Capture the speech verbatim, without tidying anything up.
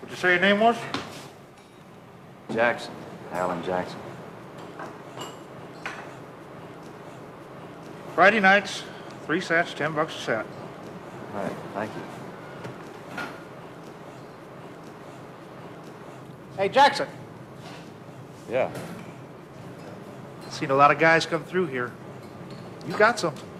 What'd you say your name was? Jackson. Alan Jackson. Friday nights, three sets, ten bucks a set. All right, thank you. Hey, Jackson. Yeah. Seen a lot of guys come through here. You got something.